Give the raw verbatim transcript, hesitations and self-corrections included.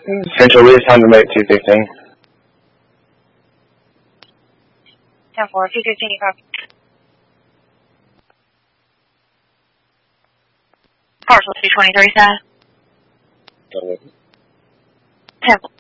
Central Louis, time to make two fifteen. ten four, two fifteen, you copy. Parcel two twenty thirty-seven. ten